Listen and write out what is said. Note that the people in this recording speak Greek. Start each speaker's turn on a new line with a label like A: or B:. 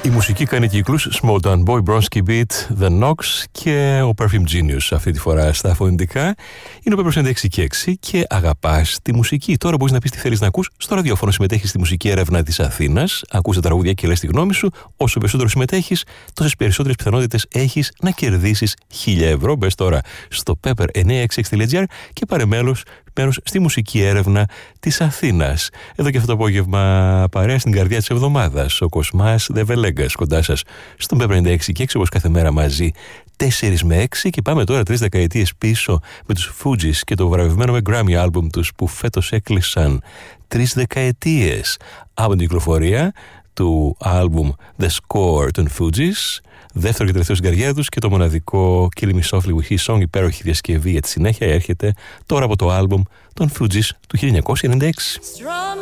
A: Η μουσική κάνει κύκλους, Small Town Boy, Bronski Beat, The Knox και ο Perfume Genius αυτή τη φορά στα φωνητικά. Είναι ο Pepper 96 και 6 και αγαπάς τη μουσική. Τώρα μπορείς να πεις τι θέλεις να ακούς στο ραδιόφωνο. Συμμετέχεις στη μουσική έρευνα της Αθήνας, ακούς τα τραγούδια και λες τη γνώμη σου. Όσο περισσότερο συμμετέχεις, τόσες περισσότερες πιθανότητες έχεις να κερδίσεις 1.000 ευρώ. Μπες τώρα στο pepper966.gr και πάρε μέρος στη μουσική έρευνα της Αθήνας. Εδώ και αυτό το απόγευμα παρέα στην καρδιά της εβδομάδας. Ο Κοσμάς Δεβελέγκας κοντά σας στον Pepper 96 και 6 όπως κάθε μέρα μαζί 4 με 6 και πάμε τώρα 3 δεκαετίες πίσω με τους Fugees και το βραβευμένο με Grammy album τους που φέτος έκλεισαν 3 δεκαετίες από την κυκλοφορία του album The Score των Fugees, δεύτερο και τελευταίο στην καριέρα τους και το μοναδικό Kill Me Softly with His Song, υπέροχη διασκευή για τη συνέχεια έρχεται τώρα από το album των Fugees του 1996.